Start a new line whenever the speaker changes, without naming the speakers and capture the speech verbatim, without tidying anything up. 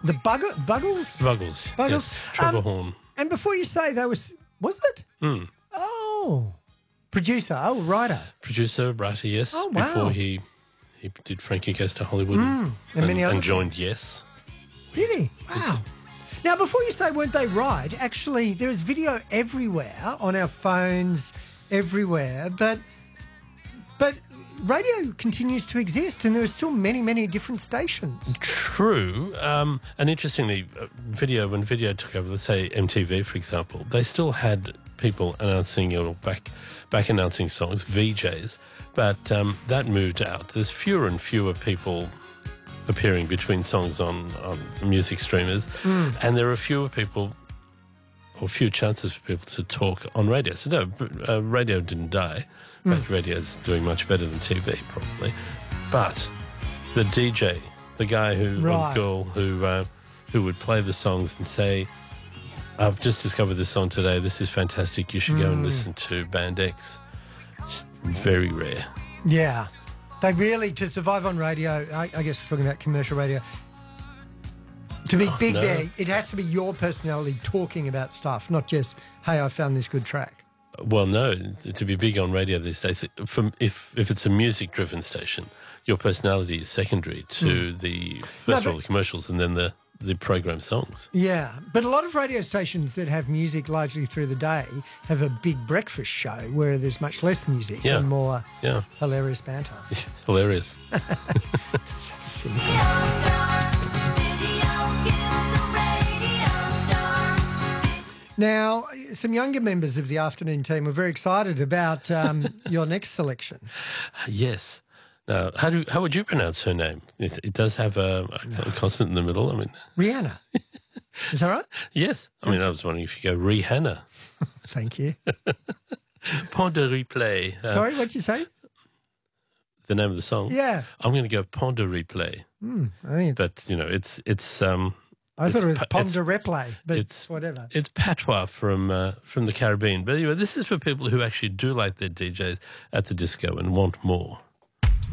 The Bugg- Buggles?
Buggles.
Buggles.
Yes. Trevor
Um,
Horn.
And before you say that was, was it?
Mm.
Oh. Producer, oh, writer.
Producer, writer, yes.
Oh, wow.
Before he he did Frankie Goes to Hollywood
Mm.
and,
And many
and,
other
and joined Yes.
Did he? Wow. Now, before you say weren't they right, actually there is video everywhere on our phones, everywhere, but but radio continues to exist and there are still many, many different stations.
True. Um, and interestingly, uh, video, when video took over, let's say M T V, for example, they still had people announcing or back, back announcing songs, V Js, but um, that moved out. There's fewer and fewer people appearing between songs on, on music streamers, mm. and there are fewer people or few chances for people to talk on radio. So no, uh, radio didn't die. Mm. But radio's doing much better than T V, probably. But the D J, the guy who,
right.
or girl who, uh, who would play the songs and say, I've just discovered this song today, this is fantastic, you should mm. go and listen to Band X. It's very rare.
Yeah. They really, to survive on radio, I, I guess we're talking about commercial radio, to be
oh,
big
no.
there, it has to be your personality talking about stuff, not just, hey, I found this good track.
Well, no, to be big on radio these days, from if, if it's a music-driven station, your personality is secondary to mm. the, first
no,
of all, the commercials and then the, the program songs.
Yeah, but a lot of radio stations that have music largely through the day have a big breakfast show where there's much less music
yeah.
and more
yeah.
hilarious banter.
Hilarious.
So now, some younger members of the afternoon team were very excited about um, your next selection.
Yes. Now, how do how would you pronounce her name? It, it does have a, a no. consonant in the middle. I mean,
Rihanna. Is that right?
Yes. I mean, I was wondering if you go Rihanna.
Thank you.
Pont de Replay.
Uh, Sorry, what'd you say?
The name of the song.
Yeah.
I'm going to go Pont de Replay.
Mm, I think
but you know, it's it's. Um,
I thought it was
pa-
Pont de Replay, but it's whatever.
It's patois from uh, from the Caribbean. But anyway, this is for people who actually do like their D Js at the disco and want more.